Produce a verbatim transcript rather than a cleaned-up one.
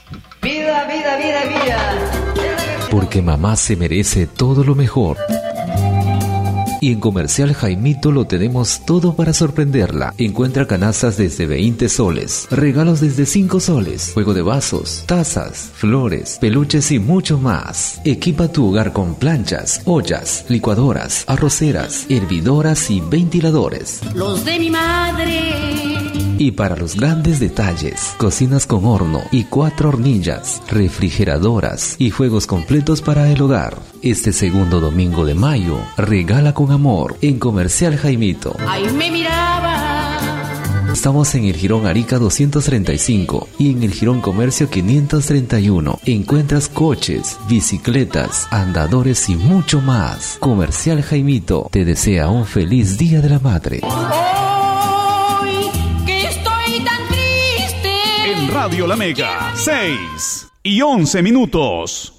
Vida, vida, vida, vida. Porque mamá se merece todo lo mejor. Y en Comercial Jaimito lo tenemos todo para sorprenderla. Encuentra canastas desde veinte soles, regalos desde cinco soles, juego de vasos, tazas, flores, peluches y mucho más. Equipa tu hogar con planchas, ollas, licuadoras, arroceras, hervidoras y ventiladores. Los de mi madre. Y para los grandes detalles, cocinas con horno y cuatro hornillas, refrigeradoras y juegos completos para el hogar. Este segundo domingo de mayo, regala con amor en Comercial Jaimito. Ahí me miraba. Estamos en el Jirón Arica doscientos treinta y cinco y en el Jirón Comercio quinientos treinta y uno. Encuentras coches, bicicletas, andadores y mucho más. Comercial Jaimito te desea un feliz Día de la Madre. Radio La Mega, seis y once minutos.